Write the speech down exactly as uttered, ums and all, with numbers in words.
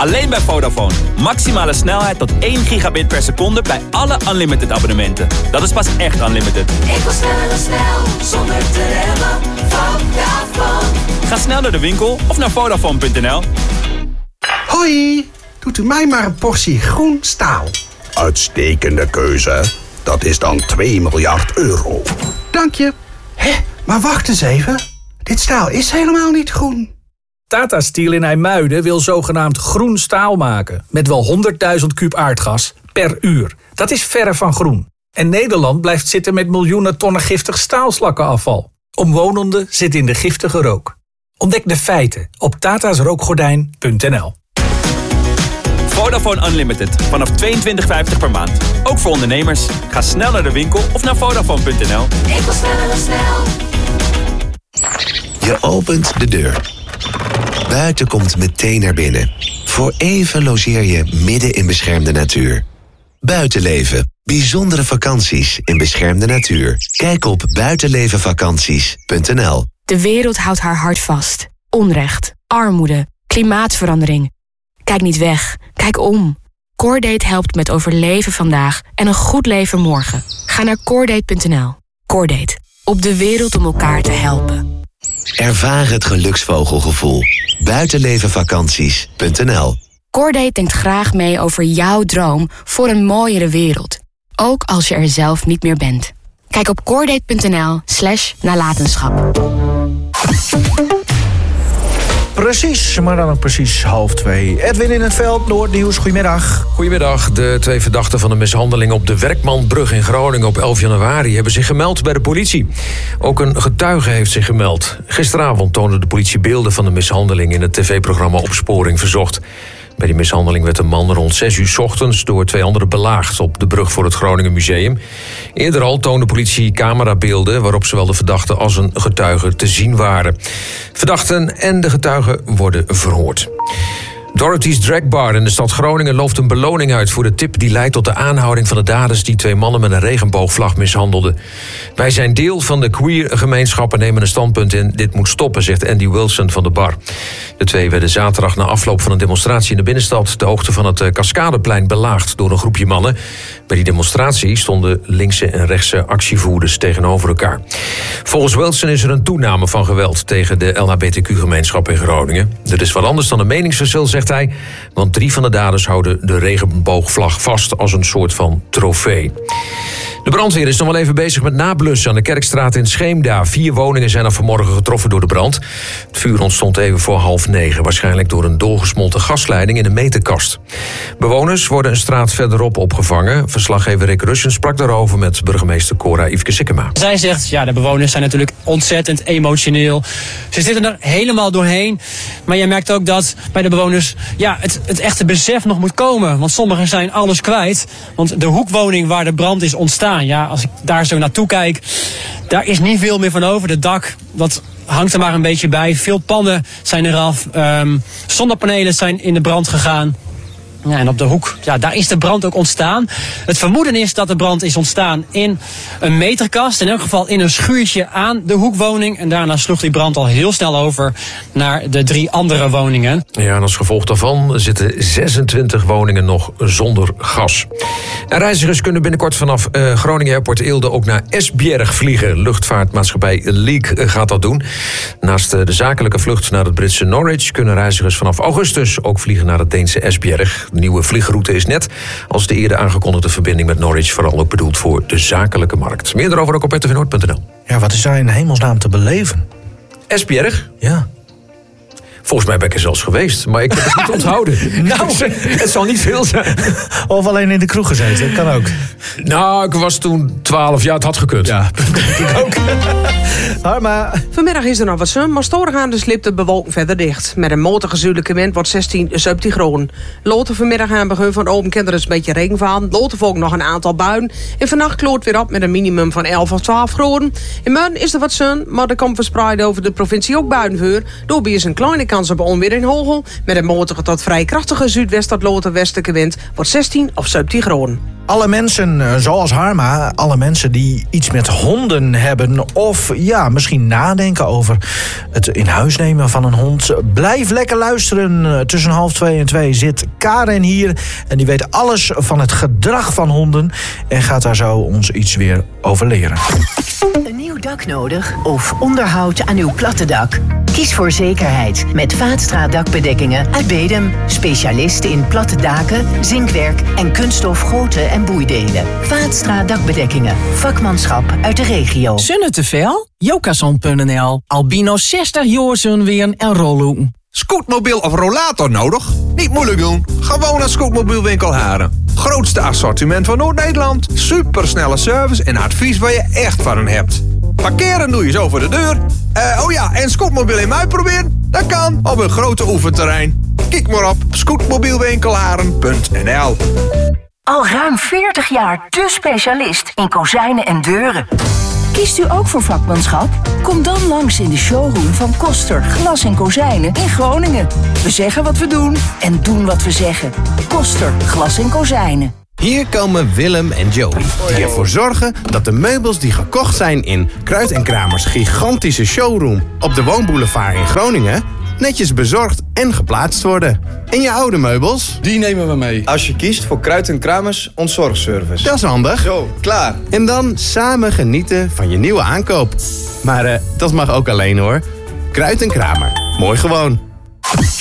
Alleen bij Vodafone. Maximale snelheid tot één gigabit per seconde bij alle unlimited abonnementen. Dat is pas echt unlimited. Ik wil sneller dan snel, zonder te remmen. Vodafone. Ga snel naar de winkel of naar Vodafone punt n l. Hoi, doet u mij maar een portie groen staal. Uitstekende keuze. Dat is dan twee miljard euro. Dank je. Hé, maar wacht eens even. Dit staal is helemaal niet groen. Tata Steel in IJmuiden wil zogenaamd groen staal maken. Met wel honderdduizend kuub aardgas per uur. Dat is verre van groen. En Nederland blijft zitten met miljoenen tonnen giftig staalslakkenafval. Omwonenden zitten in de giftige rook. Ontdek de feiten op tatasrookgordijn punt n l. Vodafone Unlimited. Vanaf tweeëntwintig vijftig per maand. Ook voor ondernemers. Ga snel naar de winkel of naar Vodafone punt n l. Ik wil sneller dan snel. Je opent de deur. Buiten komt meteen naar binnen. Voor even logeer je midden in beschermde natuur. Buitenleven. Bijzondere vakanties in beschermde natuur. Kijk op buitenlevenvakanties punt n l. De wereld houdt haar hart vast. Onrecht, armoede, klimaatverandering. Kijk niet weg, kijk om. Cordate helpt met overleven vandaag en een goed leven morgen. Ga naar cordate punt n l. Cordate, op de wereld om elkaar te helpen. Ervaar het geluksvogelgevoel. buitenlevenvakanties punt n l. Cordate denkt graag mee over jouw droom voor een mooiere wereld. Ook als je er zelf niet meer bent. Kijk op cordate punt n l slash nalatenschap. Precies, maar dan ook precies half twee. Edwin in het veld, Noordnieuws, goedemiddag. Goedemiddag. De twee verdachten van de mishandeling op de Werkmanbrug in Groningen op elf januari... hebben zich gemeld bij de politie. Ook een getuige heeft zich gemeld. Gisteravond toonde de politie beelden van de mishandeling... in het tv-programma Opsporing Verzocht. Bij die mishandeling werd een man rond zes uur 's ochtends... door twee anderen belaagd op de brug voor het Groningen Museum. Eerder al toonde politie camerabeelden... waarop zowel de verdachte als een getuige te zien waren. Verdachten en de getuigen worden verhoord. Dorothy's Drag Bar in de stad Groningen looft een beloning uit voor de tip die leidt tot de aanhouding van de daders die twee mannen met een regenboogvlag mishandelden. Wij zijn deel van de queer gemeenschap en nemen een standpunt in. Dit moet stoppen, zegt Andy Wilson van de bar. De twee werden zaterdag na afloop van een demonstratie in de binnenstad de hoogte van het Cascadeplein belaagd door een groepje mannen. Bij die demonstratie stonden linkse en rechtse actievoerders tegenover elkaar. Volgens Wilson is er een toename van geweld tegen de L H B T Q-gemeenschap in Groningen. Dat is wat anders dan een meningsverschil, zegt hij, want drie van de daders houden de regenboogvlag vast als een soort van trofee. De brandweer is nog wel even bezig met nablussen aan de Kerkstraat in Scheemda. Vier woningen zijn er vanmorgen getroffen door de brand. Het vuur ontstond even voor half negen, waarschijnlijk door een doorgesmolten gasleiding in de meterkast. Bewoners worden een straat verderop opgevangen. Verslaggever Rick Russen sprak daarover met burgemeester Cora Yveske Sikkema. Zij zegt, ja, de bewoners zijn natuurlijk ontzettend emotioneel. Ze zitten er helemaal doorheen. Maar je merkt ook dat bij de bewoners ja, het, het echte besef nog moet komen. Want sommigen zijn alles kwijt. Want de hoekwoning waar de brand is ontstaan, ja, als ik daar zo naartoe kijk, daar is niet veel meer van over. Het dak, dat hangt er maar een beetje bij. Veel pannen zijn eraf. Um, zonnepanelen zijn in de brand gegaan. Ja, en op de hoek, ja, daar is de brand ook ontstaan. Het vermoeden is dat de brand is ontstaan in een meterkast. In elk geval in een schuurtje aan de hoekwoning. En daarna sloeg die brand al heel snel over naar de drie andere woningen. Ja, en als gevolg daarvan zitten zesentwintig woningen nog zonder gas. En reizigers kunnen binnenkort vanaf uh, Groningen Airport Eelde ook naar Esbjerg vliegen. Luchtvaartmaatschappij Leek gaat dat doen. Naast uh, de zakelijke vlucht naar het Britse Norwich kunnen reizigers vanaf augustus ook vliegen naar het Deense Esbjerg. De nieuwe vliegroute is net als de eerder aangekondigde verbinding met Norwich vooral ook bedoeld voor de zakelijke markt. Meer daarover ook op r t v noord punt n l. Ja, wat is daar in hemelsnaam te beleven? Esbjerg? Ja. Volgens mij ben ik er zelfs geweest, maar ik heb het niet onthouden. Nou, het zal niet veel zijn. Of alleen in de kroeg gezeten, dat kan ook. Nou, ik was toen twaalf, ja, het had gekund. Ja, ik ook. Harma. Vanmiddag is er nog wat zon, maar stoorgaande slipt de bewolking verder dicht. Met een matige zuidelijke wind wordt zestien, zeventien graden. Later vanmiddag aan het begin van de open kinderen een beetje regen van. Later volgt nog een aantal buien. En vannacht kloort weer op met een minimum van elf of twaalf graden. In morgen is er wat zon, maar er komt verspreid over de provincie ook buien voor. Daarbij is een kleine kans op onweer en hagel. Met een matige tot vrij krachtige zuidwest tot noordwestelijke wind wordt zestien of zeventien graden. Alle mensen, eh, zoals Harma, alle mensen die iets met honden hebben of ja, misschien nadenken over het in huis nemen van een hond, blijf lekker luisteren. Tussen half twee en twee zit Karen hier en die weet alles van het gedrag van honden en gaat daar zo ons iets weer over leren. Een nieuw dak nodig of onderhoud aan uw platte dak? Kies voor zekerheid met Vaatstra dakbedekkingen uit Bedum. Specialist in platte daken, zinkwerk en kunststof goten en boeidelen. Vaatstra dakbedekkingen. Vakmanschap uit de regio. Zonne te veel? Jokazon punt n l. Albino zestig jaar zonweren en rolloeken. Scootmobiel of rollator nodig? Niet moeilijk doen. Gewoon naar Scootmobielwinkel Haren. Grootste assortiment van Noord-Nederland. Supersnelle service en advies waar je echt van hebt. Parkeren doe je zo voor de deur. Uh, oh ja, en scootmobiel in mij proberen? Dat kan op een grote oefenterrein. Kijk maar op scootmobielwinkelharen punt n l. Al ruim veertig jaar de specialist in kozijnen en deuren. Kiest u ook voor vakmanschap? Kom dan langs in de showroom van Koster Glas en Kozijnen in Groningen. We zeggen wat we doen en doen wat we zeggen. Koster Glas en Kozijnen. Hier komen Willem en Joey, die ervoor zorgen dat de meubels die gekocht zijn in Kruid en Kramers gigantische showroom op de Woonboulevard in Groningen netjes bezorgd en geplaatst worden. En je oude meubels? Die nemen we mee. Als je kiest voor Kruid en Kramers ontzorgservice. Dat is handig. Zo, klaar. En dan samen genieten van je nieuwe aankoop. Maar uh, dat mag ook alleen hoor. Kruid en Kramer. Mooi gewoon.